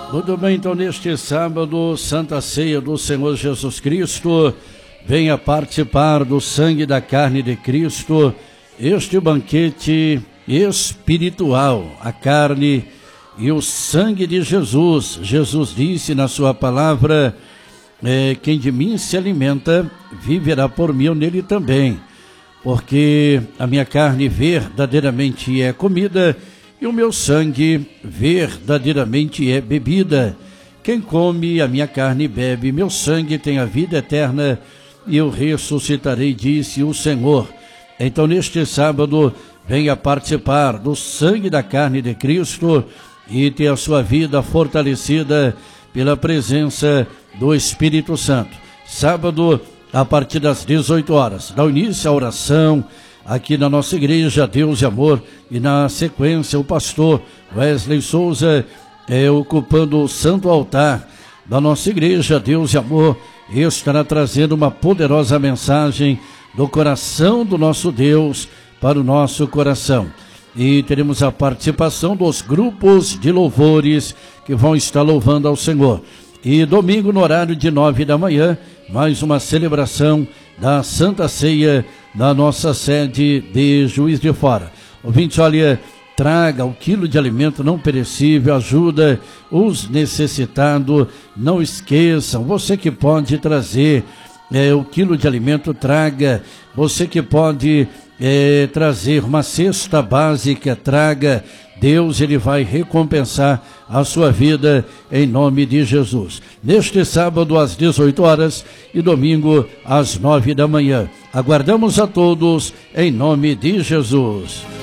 Muito bem, então neste sábado, Santa Ceia do Senhor Jesus Cristo, venha participar do sangue e da carne de Cristo, este banquete espiritual, a carne e o sangue de Jesus. Jesus disse na sua palavra, quem de mim se alimenta, viverá por mim, eu nele também, porque a minha carne verdadeiramente é comida, e o meu sangue verdadeiramente é bebida. Quem come a minha carne e bebe meu sangue tem a vida eterna, e eu ressuscitarei, disse o Senhor. Então neste sábado, venha participar do sangue da carne de Cristo e ter a sua vida fortalecida pela presença do Espírito Santo. Sábado, a partir das 18 horas, dá início à oração aqui na nossa igreja, Deus e Amor, e na sequência o pastor Wesley Souza ocupando o santo altar da nossa igreja, Deus e Amor, e estará trazendo uma poderosa mensagem do coração do nosso Deus para o nosso coração. E teremos a participação dos grupos de louvores que vão estar louvando ao Senhor. E domingo, no horário de 9 da manhã, mais uma celebração da Santa Ceia da nossa sede de Juiz de Fora. Ouvinte, olha, traga o quilo de alimento não perecível, ajuda os necessitados. Não esqueçam, você que pode trazer o quilo de alimento, traga. Você que pode trazer uma cesta básica, traga. Deus, ele vai recompensar a sua vida em nome de Jesus. Neste sábado às 18 horas e domingo às 9 da manhã. Aguardamos a todos em nome de Jesus.